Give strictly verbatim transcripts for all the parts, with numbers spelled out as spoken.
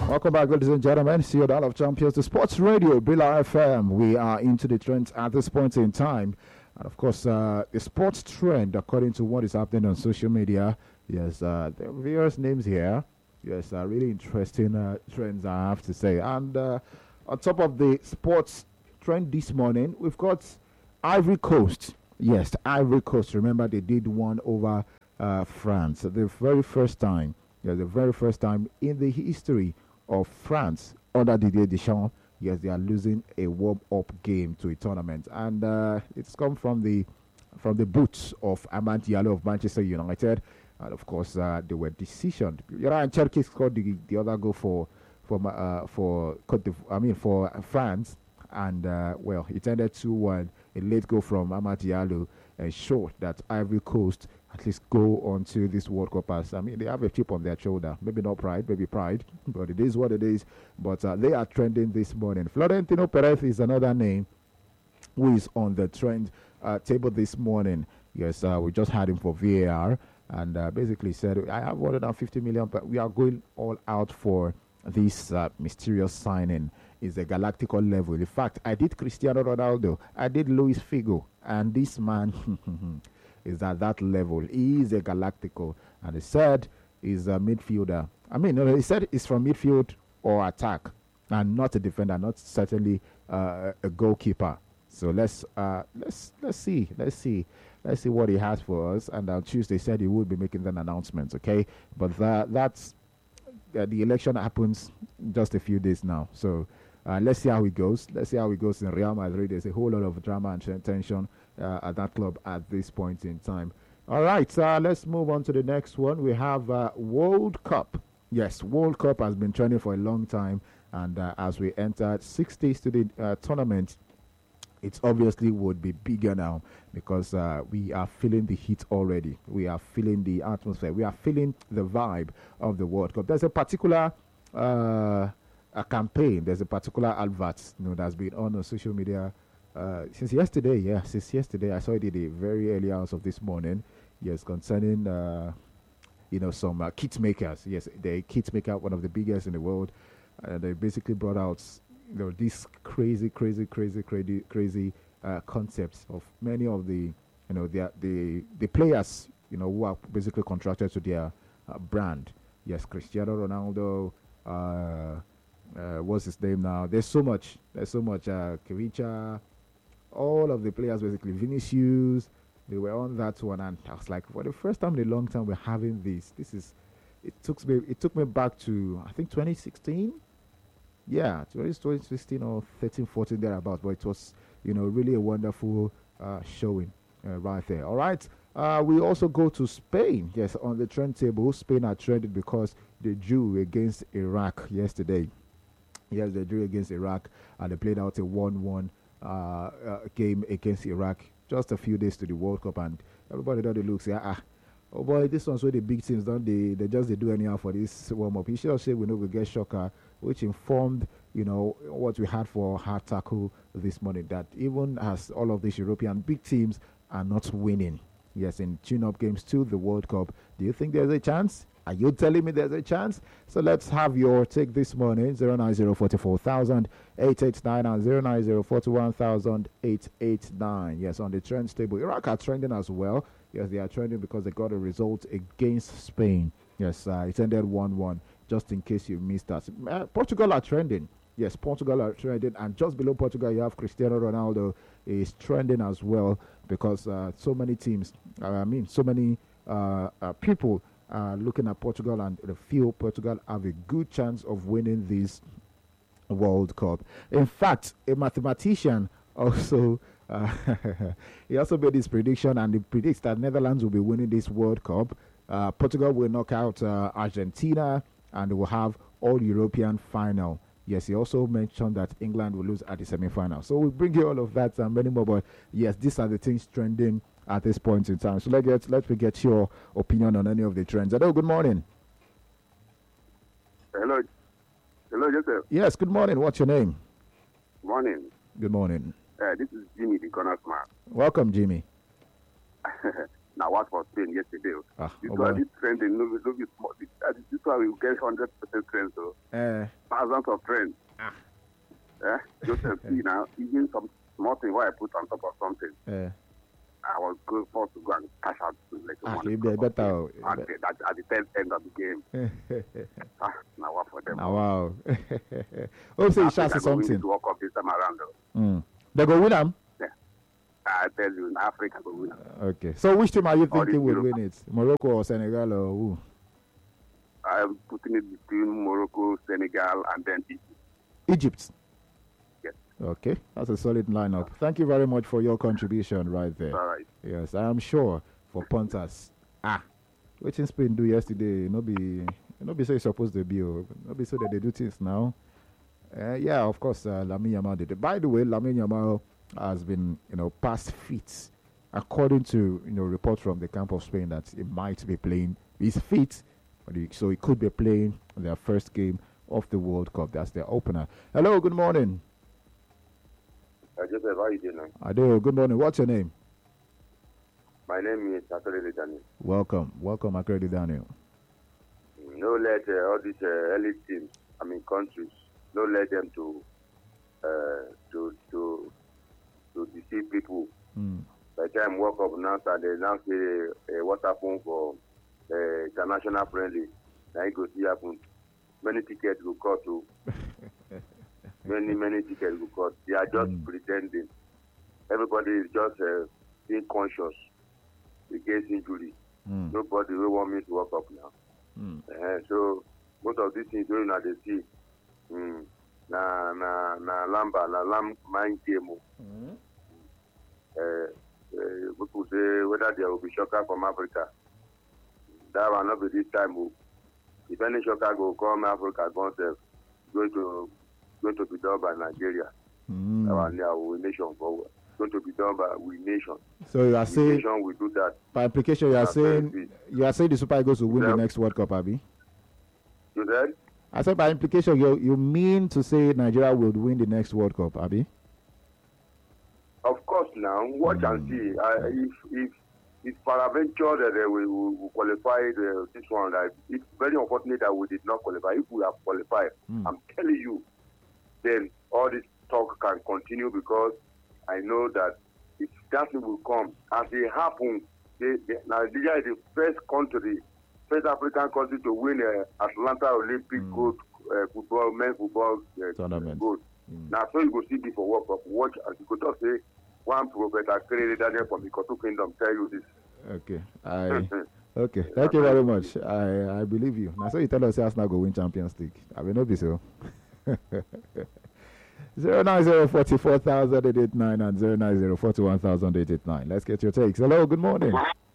Welcome back, ladies and gentlemen. See you, Dial of Champions, the Sports Radio, Bila F M. We are into the trends at this point in time. And of course, uh, the sports trend, according to what is happening on social media, yes, uh, there are various names here. Yes, uh, really interesting uh, trends, I have to say. And uh, on top of the sports trend this morning, we've got Ivory Coast. Yes, Ivory Coast. Remember, they did one over uh, France. The very first time, yeah, the very first time in the history of France under Didier Deschamps. Yes, they are losing a warm-up game to a tournament, and uh, it's come from the from the boots of Amad Diallo of Manchester United, and of course uh, they were decisioned. Ryan Cherki scored the, the other goal for for uh, for Cote d'Ivoire, I mean for France, and uh, well, it ended two one. A late goal from Amad Diallo ensured that Ivory Coast at least go on to this World Cup as, I mean, they have a chip on their shoulder. Maybe not pride, maybe pride, but it is what it is. But uh, they are trending this morning. Florentino Perez is another name who is on the trend uh, table this morning. Yes, uh, we just had him for V A R and uh, basically said, I have one hundred fifty million, but we are going all out for this uh, mysterious signing. Is a galactical level. In fact, I did Cristiano Ronaldo, I did Luis Figo, and this man is at that level. He is a galactical, and he said he's a midfielder. I mean, no, he said he's from midfield or attack, and not a defender, not certainly uh, a goalkeeper. So let's uh, let's let's see, let's see, let's see what he has for us. And on Tuesday, said he would be making an announcement. Okay, but that that's uh, the election happens just a few days now. So. Uh, let's see how it goes. Let's see how it goes in Real Madrid. There's a whole lot of drama and tension uh, at that club at this point in time. All right, uh, let's move on to the next one. We have uh, World Cup. Yes, World Cup has been trending for a long time. And uh, as we enter six days to the uh, tournament, it obviously would be bigger now because uh, we are feeling the heat already. We are feeling the atmosphere. We are feeling the vibe of the World Cup. There's a particular... Uh, a campaign, there's a particular advert, you know, that's been on, on social media uh, since yesterday. Yeah, since yesterday. I saw it in the very early hours of this morning. Yes, concerning, uh, you know, some uh, kit makers. Yes, the kit maker, one of the biggest in the world. Uh, they basically brought out, you know, these crazy, crazy, crazy, crazy, crazy uh, concepts of many of the, you know, the the the players, you know, who are basically contracted to their uh, brand. Yes, Cristiano Ronaldo. Uh, Uh, what's his name now? There's so much. There's so much. Uh, Kavicha, all of the players basically. Vinicius, they were on that one, and I was like, for the first time in a long time, we're having this. This is. It took me. It took me back to I think twenty sixteen. Yeah, twenty sixteen or thirteen, fourteen thereabouts. But it was, you know, really a wonderful uh, showing uh, right there. All right. Uh, we also go to Spain. Yes, on the trend table, Spain are trended because they drew against Iraq yesterday. Yes, they drew against Iraq, and they played out a one one uh, uh, game against Iraq just a few days to the World Cup, and everybody thought it looks, yeah, ah, oh boy, this one's where the big teams don't they they just they do anyhow for this warm up. He should say we know we get shocker, which informed, you know, what we had for hard tackle this morning, that even as all of these European big teams are not winning, yes, in tune-up games to the World Cup, do you think there's a chance? Are you telling me there's a chance? So let's have your take this morning. zero nine zero four four thousand eight eight nine and zero nine zero four one thousand eight eight nine. Yes, on the trends table. Iraq are trending as well. Yes, they are trending because they got a result against Spain. Yes, uh, it ended one one, just in case you missed that. Uh, Portugal are trending. Yes, Portugal are trending. And just below Portugal, you have Cristiano Ronaldo is trending as well because uh, so many teams, uh, I mean, so many uh, uh, people Uh, looking at Portugal, and the feel Portugal have a good chance of winning this World Cup. In fact, a mathematician also uh, he also made this prediction, and he predicts that Netherlands will be winning this World Cup. Uh, Portugal will knock out uh, Argentina, and will have all European final. Yes, he also mentioned that England will lose at the semi-final. So we'll bring you all of that and many more. But yes, these are the things trending at this point in time. So let's get let me get your opinion on any of the trends. Hello, good morning. Hello. Hello, Joseph. Yes, good morning. What's your name? Morning. Good morning. Uh, this is Jimmy, the corner man. Welcome, Jimmy. now what for Spain yesterday. Ah, This oh one, boy. this trend, they no, no be small. This, uh, this one will get hundred percent trend. So Eh, thousands of trends. Ah. Eh? Joseph, see now, even some small thing what I put on top of something, eh. I was good for to go and cash out to like Ah, money. you be better. oh, At, the- at, at the tenth end of the game. Ah, now what for them? Now, wow. Hope say you shall say something. To walk up this time around though. Mm. They go win them. I tell you, in Africa go win. Okay. So which team are you All thinking this will Europe. win it? Morocco or Senegal or who? I'm putting it between Morocco, Senegal, and then Egypt. Egypt. Yes. Okay, that's a solid lineup. Thank you very much for your contribution right there. All right. Yes, I am sure for punters. Ah, what did Spain do yesterday? No be, no be so it's supposed to be. Oh. No be so that they do things now. Uh, yeah, of course, uh, Lamine Yamal did it. By the way, Lamine Yamal has been, you know, past fit, according to you know reports from the camp of Spain that he might be playing. He's fit, but he, so he could be playing their first game of the World Cup. That's their opener. Hello, good morning. Uh, Joseph, how you doing now? Adeo, good morning. What's your name? My name is Saturday Daniel. Welcome, welcome, Akredi Daniel. No let uh, all these uh, elite teams, I mean countries, no let them to uh, to to to deceive people. Mm. By the time World Cup now start, they now say uh, what happened for uh, international friendly. Now you go see happen. Many tickets will cost to many many tickets will cost. They are just Mm. pretending. Everybody is just uh, being conscious against injury. Mm. Nobody will want me to World Cup now. Mm. Uh, so most of these things going at the sea. Mm. Na na na lamba na lamb mind game. Mm. Uh, uh, people say whether there will be shocker from Africa. That will not be this time. Oh. If any shocker go come Africa, going to going to going to be done by Nigeria. Mm. Our, our nation forward. Going to be done by we nation. So you are The saying, nation will do that. by implication, you are That's saying very you are saying the Super Eagles will win Yeah. the next World Cup, Abi? You said? I said by implication, you you mean to say Nigeria will win the next World Cup, Abi? Of course, now watch and see. Uh, if if it's paraventure that uh, we will qualify the, this one, uh, it's very unfortunate that we did not qualify. If we have qualified, Mm. I'm telling you, then all this talk can continue because I know that if that thing will come as it happens, they, they, Nigeria is the first country, first African country to win uh, Atlanta Olympic Mm. gold uh, football, men's football uh, Tournament. gold. Mm. Now, so you go see before World Cup, watch as you go to say, one prophet has created Daniel from the Kotu Kingdom tell you this. Okay, I okay. Thank you very much. I I believe you. Now, so you tell us Arsenal go win Champions League. I will not be so. Zero nine zero forty four thousand eight eight nine and zero nine zero forty one thousand eight eight nine. Let's get your takes. Hello, good morning.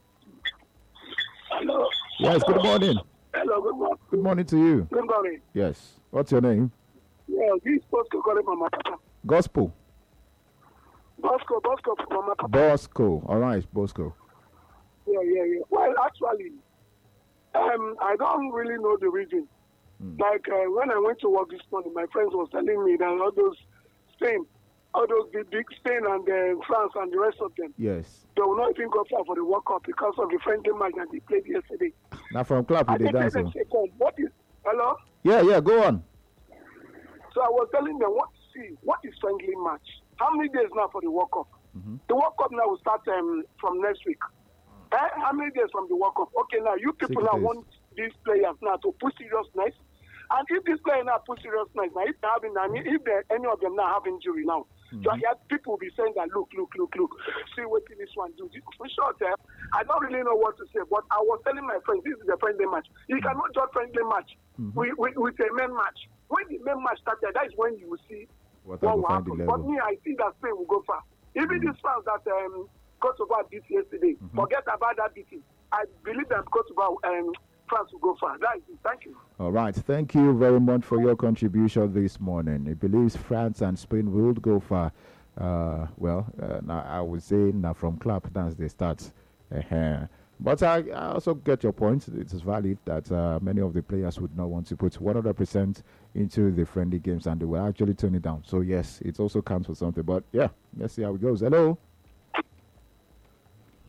Hello. Yes, good morning. Hello, good morning. Good morning to you. Good morning. Yes. What's your name? Yeah, this is Bosco calling from my papa. Gospel. Bosco, Bosco from my papa. Bosco. All right, Bosco. Yeah, yeah, yeah. Well, actually, um, I don't really know the reason. Mm. Like, uh, when I went to work this morning, my friends was telling me that all those Spain, all those big, big Spain and uh, France and the rest of them, Yes. they will not even go far for the World Cup because of the friendly match that they played yesterday. Now from club I with the think dance. they oh. say, "Come, what is, hello? Yeah, yeah, go on. So I was telling them, what see, what is friendly match? How many days now for the World Cup? Mm-hmm. The World Cup now will start um, from next week. Eh? How many days from the World Cup? Okay, now you people Six now days. want these players now to put seriousness. And if this player now put seriousness, now if they having, I mean, if they, any of them now have injury now, Mm-hmm. so yeah, people will be saying that look, look, look, look, see what this one do. For sure, eh, I don't really know what to say, but I was telling my friends this is a friendly match. You cannot judge friendly match Mhm. with, with, with a main match. When the main match started, that is when you will see What what I will will find the happen. level. But me, I see that Spain will go far. Even these fans that um, Kosovo beat yesterday, forget about that beating. I believe that Kosovo um, France will go far. That is it. Thank you. All right. Thank you very much for your contribution this morning. It believes France and Spain will go far. Uh, well, uh, now I would say now from club dance they start. Uh-huh. But I, I also get your point. It is valid that uh, many of the players would not want to put one hundred percent into the friendly games and they will actually turn it down. So, yes, it also counts for something. But, yeah, let's see how it goes. Hello.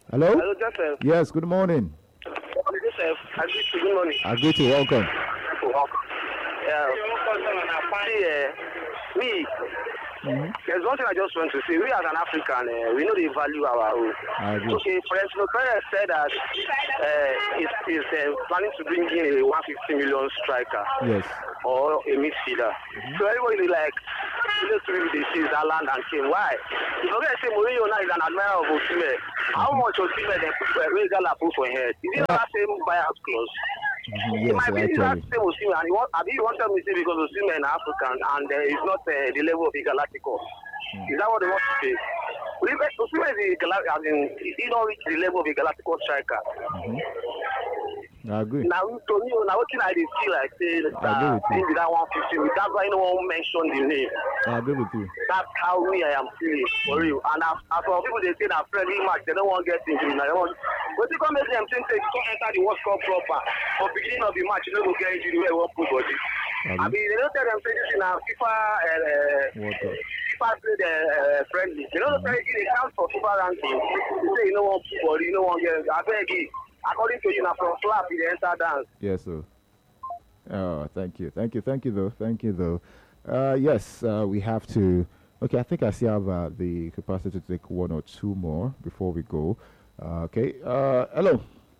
Hello? Hello, Joseph. Yes, good morning. Joseph, Agritu, good morning. Agritu, welcome. Welcome. Yeah. See, uh, me, mm-hmm. There's one thing I just want to say. We as an African, uh, we know they value our own. I agree. Okay, Florentino Perez said that uh, he's, he's uh, planning to bring in a one hundred fifty million striker. Yes. Or a midfielder. Mm-hmm. So everybody like, you know, to really see Haaland and Kane. Why? You forget to say Mourinho now is an admirer of Osimhen. Mm-hmm. How much Osimhen they put for where Gala put for head? Is it not the same buyout clause? Mm-hmm. Yes, it might be that actually. same Osimhen, and you want, I mean, you want to say because Osimhen is African and uh, it's not uh, the level of the Galacticos. Mm. Is that what they want to say? Osimhen is the I mean, he don't reach the level of a Galactical striker. Mm-hmm. I agree. Now, to me, now what can I see like say uh, maybe that one fifty? That's why no one mentioned the name. I agree with you. That's how me I am feeling for real. And as, as for people they say that friendly match, they don't want to get injured. Now, but you come make them think they don't enter the World Cup proper. For beginning of the match, you don't go get injured where one put body. I mean, they don't tell them say this in a FIFA. Uh, FIFA play the uh, friendly. They don't say it counts for FIFA ranking. They say you know one put body, you know one get. I beg you. According to you, now from flap, you enter dance. Yes, sir. Oh, thank you, thank you, thank you, though, thank you, though. Uh, yes, uh, we have to. Okay, I think I still have uh, the capacity to take one or two more before we go. Uh, okay. Uh, hello.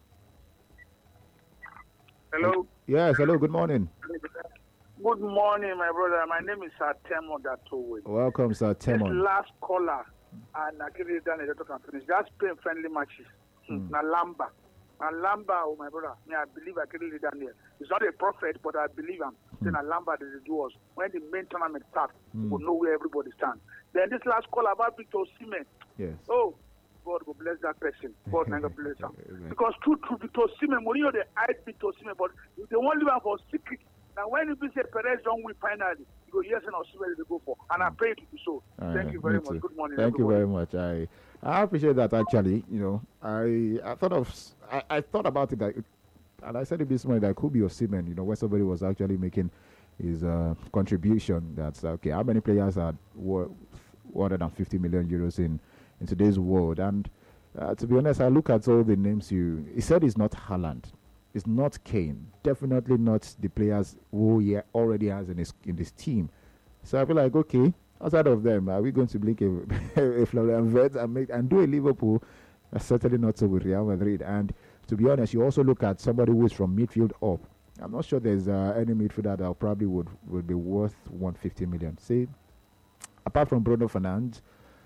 Hello. Yes. Hello. Good morning. Good morning, my brother. My name is Sir Temon Datowe. Welcome, Sir Temon. This last caller, and I can't done it. Can finish. That's playing friendly matches. Mm. Na Lamba. And Lamba, oh my brother, me, I believe I can read down there. He's not a prophet, but I believe him. Mm. Then Lamba does do us. When the main tournament starts, mm. we'll know where everybody stands. Then this last call about Victor Osimhen. Yes. Oh, God will bless that person. God will bless him. Because true, true, Victor Osimhen, Mourinho, they hide Victor Osimhen, but they won't leave him for secret. Now, when you say Perez don't win finally, you go, yes, and Osimhen they go for. And I pray it to be so. Uh, Thank you very much. Too. Good morning. Thank everybody. you very much. I I appreciate that, actually. You know, I I thought of, I, I thought about it, that, and I said it this morning, that could be Osimhen, you know, when somebody was actually making his uh, contribution. That's okay. How many players are worth one hundred fifty million euros in, in today's world? And uh, to be honest, I look at all the names you, he said it's not Haaland. It's not Kane. Definitely not the players who he already has in his in this team. So I feel like, okay, outside of them, are we going to blink a, a Florian Wirtz and make and do a Liverpool? Uh, certainly not so with Real Madrid. And to be honest, you also look at somebody who is from midfield up. I'm not sure there's uh, any midfielder that probably would, would be worth one hundred fifty million. See, apart from Bruno Fernandes,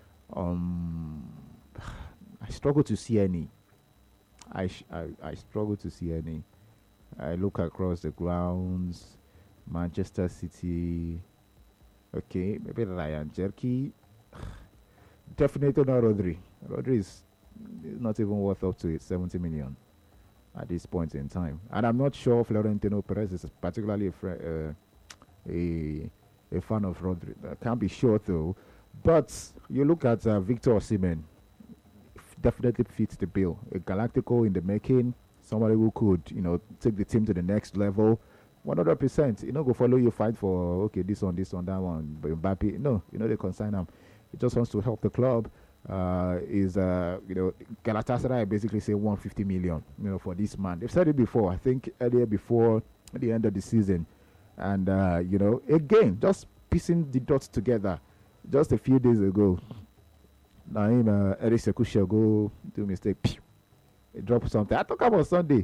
um, I struggle to see any. I, sh- I I struggle to see any. I look across the grounds, Manchester City. Okay, maybe Ryan Cherki. Definitely not Rodri. Rodri is not even worth up to seventy million at this point in time. And I'm not sure Florentino Perez is particularly a, fr- uh, a, a fan of Rodri. I can't be sure though. But you look at uh, Victor Osimhen. Definitely fits the bill. A Galactico in the making, somebody who could, you know, take the team to the next level. one hundred percent. You know, go follow you, fight for, okay, this one, this one, that one. But Mbappe, no, you know, they consign him. He just wants to help the club. Uh, is, uh, you know, Galatasaray basically say one hundred fifty million, you know, for this man. They've said it before, I think earlier before the end of the season. And, uh, you know, again, just piecing the dots together just a few days ago. Now, him, uh, Eric Sekusha go do mistake. He drop something. I talk about Sunday.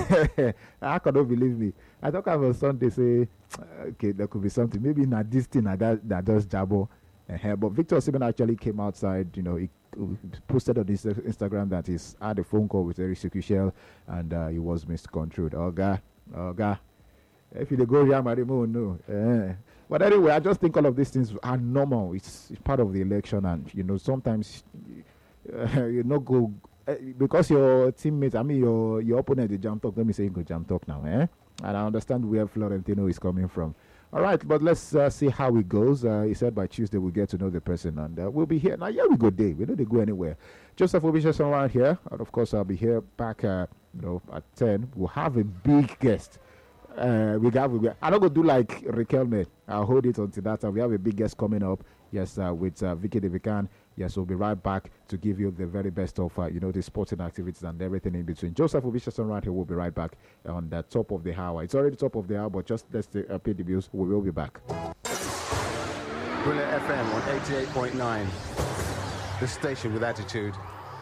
I cannot believe me. I talk about Sunday. Say, okay, there could be something. Maybe not this thing that that does jabber. Uh, but Victor Osimhen actually came outside. You know, he uh, posted on his Instagram that he's had a phone call with Eric Sekusha and uh, he was misconstrued. Oh God, oh God. If you go Real Madrid, no. Uh, But anyway, I just think all of these things are normal. It's, it's part of the election, and you know sometimes uh, you know go uh, because your teammate, I mean your your opponent, the jam talk. Let me say you go jam talk now, eh? And I understand where Florentino is coming from. All right, but let's uh, see how it goes. Uh, he said by Tuesday we'll get to know the person, and uh, we'll be here. Now, yeah, we go day. We don't go anywhere. Joseph will be just around here, and of course I'll be here back. Uh, you know, at ten. We'll have a big guest. Uh, we got, we got, I'm not going to do like Riquelme. I'll hold it until that time. We have a big guest coming up. Yes, uh, with uh, Vicky Devikan. Yes, we'll be right back to give you the very best of, uh, you know, the sporting activities and everything in between. Joseph Obishason right here. We'll be right back on the top of the hour. It's already top of the hour, but just let's uh, pay the bills. We will be back. Brilliant F M on eighty-eight point nine. The station with attitude.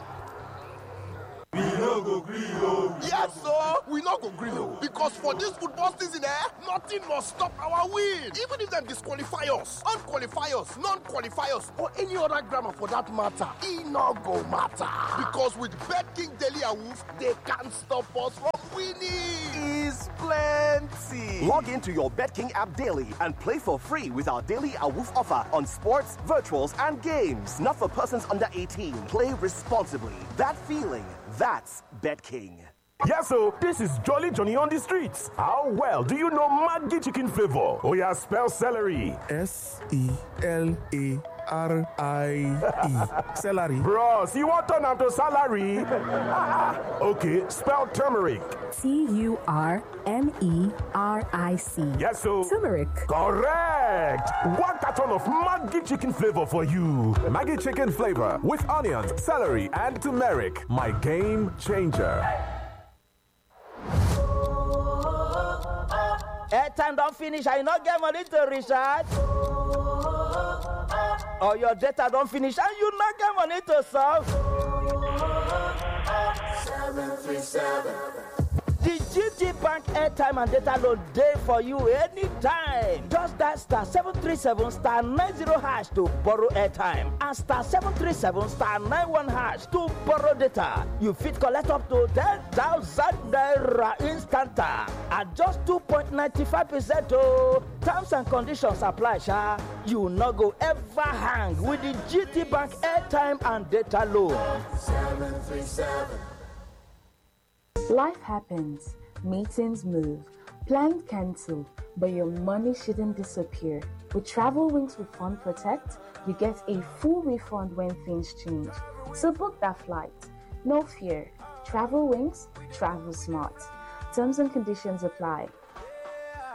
We no go green, oh. Yes, sir. We no go green, oh. Because for this football season, eh, nothing must stop our win. Even if they disqualify us, unqualify us, non-qualify us, or any other grammar for that matter, it no go matter. Because with BetKing Daily Awoof, they can't stop us from winning. Is plenty. Log into your BetKing app daily and play for free with our daily Awoof offer on sports, virtuals, and games. Not for persons under eighteen. Play responsibly. That feeling, that's BetKing. Yes, so this is Jolly Johnny on the streets. How well do you know Maggi chicken flavor? Oh yeah, spell celery. S E L A R I E. Celery. Bros, you want to turn to salary? Okay, spell turmeric. T U R M E R I C. Yes, so. Turmeric. Correct. One carton of Maggi chicken flavor for you. Maggi chicken flavor with onions, celery, and turmeric. My game changer. Airtime don't finish, I not get money to recharge. Or your data don't finish and you not get money to solve. seven three seven. The G T Bank airtime and data load day for you anytime. Just that star seven three seven star ninety hash to borrow airtime and star seven three seven star ninety-one hash to borrow data. You fit collect up to ten thousand naira instant at just two point nine five percent. Oh, terms and conditions apply, sha. You no go ever hang with the G T Bank airtime and data load. seven three seven. Life happens, meetings move, plans cancel, but your money shouldn't disappear. With Travel Wings with Fund Protect, you get a full refund when things change. So book that flight. No fear. Travel Wings, travel smart. Terms and conditions apply.